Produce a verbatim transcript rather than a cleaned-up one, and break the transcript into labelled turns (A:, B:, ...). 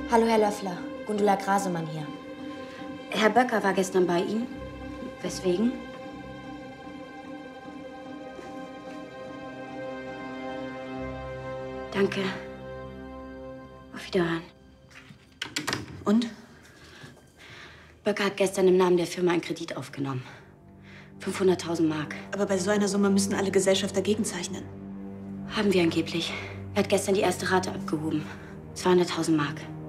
A: Hallo, Herr Löffler. Gundula Grasemann hier.
B: Herr Böcker war gestern bei Ihnen. Weswegen? Danke. Auf Wiederhören.
C: Und?
B: Böcker hat gestern im Namen der Firma einen Kredit aufgenommen. fünfhunderttausend Mark.
C: Aber bei so einer Summe müssen alle Gesellschafter gegenzeichnen.
B: Haben wir angeblich. Er hat gestern die erste Rate abgehoben. zweihunderttausend Mark.